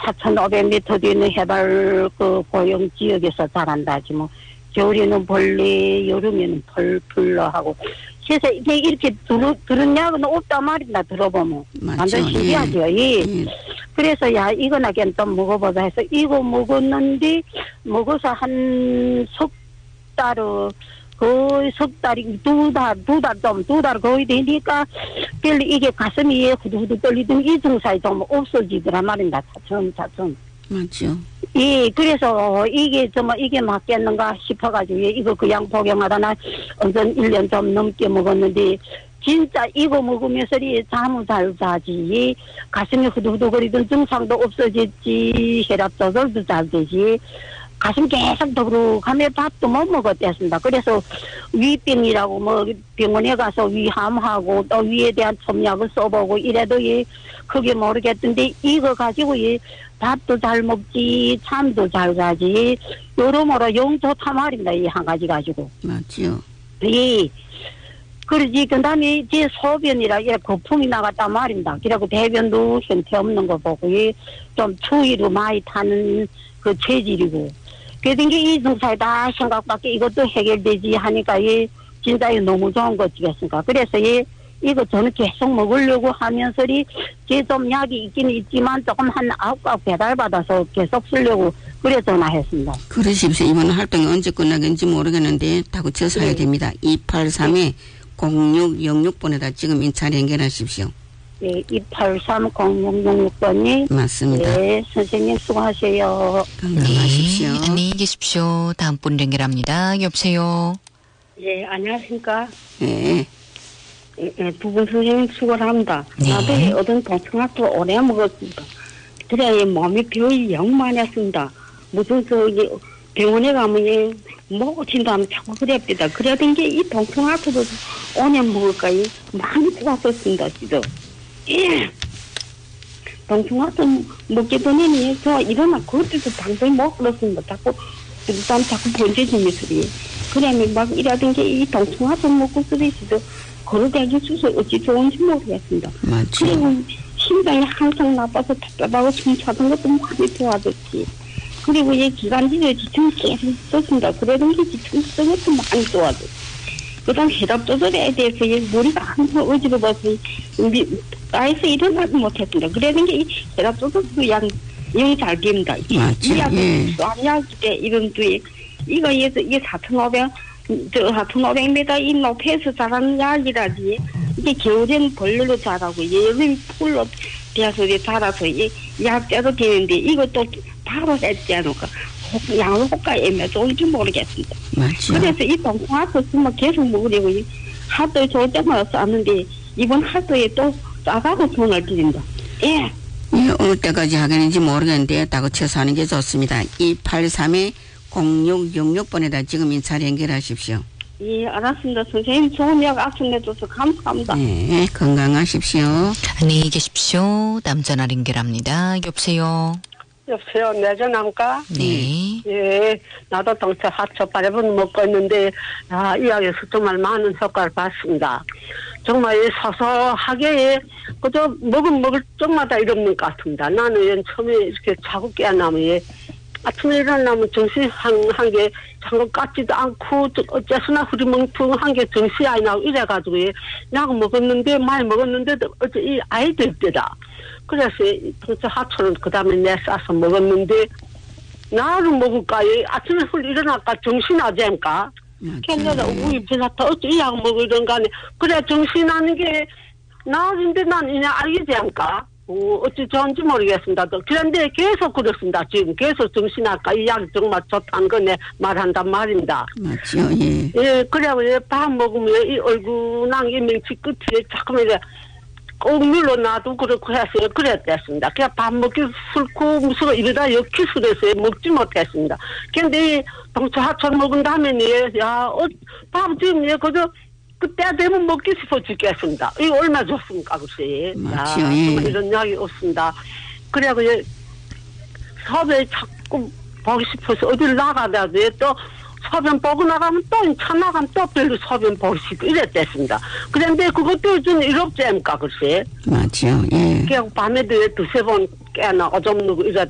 4,500m 뒤에 있는 해발 그 고용 지역에서 자란다지 뭐. 겨울에는 벌레, 여름에는 벌풀러 하고. 그래서 이게 이렇게 들은 약은 없다 말이다 들어보면. 완전 신기하죠. 예. 그래서 야 이거나 그냥 좀 먹어보자 해서 이거 먹었는데 먹어서 한 석 달을 거의 석 달이 두 달 거의 되니까 별로 이게 가슴이 후두후두 떨리던 이 증상이 좀 없어지더라 말입니다. 차츰. 맞죠. 예, 그래서 이게 정말 이게 맞겠는가 싶어가지고 이거 그냥 복용하다 나 완전 1년 좀 넘게 먹었는데 진짜 이거 먹으면서 잠을 잘 자지 가슴이 후두후두거리던 증상도 없어졌지 혈압 조절도 잘 되지 가슴 계속 더부룩하며 밥도 못 먹었댔습니다. 그래서 위병이라고 뭐 병원에 가서 위암하고 또 위에 대한 첨약을 써보고 이래도 크게 모르겠던데 이거 가지고 밥도 잘 먹지 잠도 잘 자지 여러모로 영 좋다 말입니다. 이 한 가지 가지고. 맞죠. 예. 그러지 그다음에 제 소변이라 거품이 나갔단 말입니다. 그리고 대변도 형태없는 거 보고 좀 추위로 많이 타는 그 체질이고 그래서 이 증상이 다 생각밖에 이것도 해결되지 하니까 진짜 너무 좋은 거지겠습니까. 그래서 이거 저는 계속 먹으려고 하면서 좀 약이 있긴 있지만 조금 한 9박 배달받아서 계속 쓰려고 그래 전화했습니다. 그러십시오. 이번 활동이 언제 끝나겠는지 모르겠는데 다그쳐 사야 됩니다. 283-0606번에다 지금 인차를 연결하십시오. 네, 283-0606번이 맞습니다. 네, 선생님 수고하세요. 건강하십시오. 네, 안녕히 계십시오. 다음 분 연결합니다. 여보세요. 예, 안녕하십니까. 네. 예, 두 분 선생님 수고를 합니다. 네. 나도 어떤 동청학도 오래 먹었습니다. 그래야 몸이 병이 영 많이 했습니다. 무슨 병원에 가면 먹어진다 하면 자꾸 그랬습니다. 그러던 게 이 동청학도 5년 먹을까요? 많이 좋았었습니다, 진짜. 예. 동청학도 먹게 되니 저 일어나 그때도 방송이 못 그렇습니다. 자꾸 번져지는 소리. 그러면 막 이러던 게 이 동청학도 먹고 쓰리시죠. 걸어다니기 수서 어찌 좋은지 모르겠습니다. 맞죠. 그리고 심장이 항상 나빠서 답답하고 숨 차던 것도 많이 좋아졌지. 그리고 기관지에 지층이 계속 있었습니다. 그러던 게 지층 쓰는 것도 많이 좋아졌지. 그 다음 혈압 조절에 대해서 머리가 항상 어지러워서 나에서 일어나지 못했습니다. 그러던 게 혈압 조절도 영 잘 됩니다. 맞죠. 이 약은 酸약이 때 이런 뒤에 이게 4,500m 이 높이에서 자라는 약이라지 이게 겨울에는 벌레로 자라고 여름에 풀로 되어서 자라서 약재도 되는데 이것도 바로 했지 않을까 양로 효과 애매 좋은지 모르겠습니다. 맞죠. 그래서 이 동콩하도 쓰면 계속 먹으려고 하도에 좋을 때마다 쌌는데 이번 하도에 또 싸가고 돈을 드린다. 예. 어느 때까지 하겠는지 모르겠는데 다그쳐서 하는 게 좋습니다. 283-0606번에다 지금 인차를 연결하십시오. 예, 알았습니다. 선생님 좋은 약 악순해줘서 감사합니다. 네, 건강하십시오. 안녕히 계십시오. 다음 전화 연결합니다. 여보세요. 여보세요. 내 전화입니까? 네. 예, 나도 동체 하초 8번 먹고 있는데, 이 약에서 정말 많은 효과를 봤습니다. 정말 소소하게, 그저 먹을 적마다 이러는 것 같습니다. 나는 처음에 이렇게 자꾸 깨어나면, 아침에 일어나면 정신 한 게 장거 같지도 않고, 어째서나 흐리멍텅한 게 정신이 안 나고 이래가지고, 약 먹었는데, 많이 먹었는데도 어째 이 아이도 있더라. 그래서 동체 하초는 그 다음에 내 싸서 먹었는데, 나를 먹을까요? 아침에 일어날까 정신 나지 않을까? 걔네가 우리 비슷하다. 어째 이 약 먹으던가. 그래, 정신 나는 게 나인데 난 그냥 알겠지 않을까? 어찌 좋은지 모르겠습니다. 그런데 계속 그렇습니다. 지금 계속 정신할까? 이 약이 정말 좋다는 거 내 말한단 말입니다. 맞죠, 예. 예, 그래야 밥 먹으면 이 얼굴랑 이 명치 끝에 자꾸만 꼭 눌러 놔도 그렇고 해서 그랬댔습니다. 그냥 밥 먹기 싫고 무슨 이러다 역기술해서 먹지 못했습니다. 근데 동초 하천 먹은 다음에 밥 지금 그저 그때 되면 먹기 싶어 죽겠습니다. 이거 얼마나 좋습니까, 글쎄. 맞죠, 정말 이런 약이 없습니다. 그래고 섭외 자꾸 보기 싶어서 어딜 나가다 또 소변 보고 나가면 또 차 나가면 또 별로 소변 보고 싶고 이랬댔습니다. 그런데 그것도 좀 이롭지 않을까, 글쎄. 맞죠, 예. 그냥 밤에도 두세 번 깨나 오줌 누고 이랬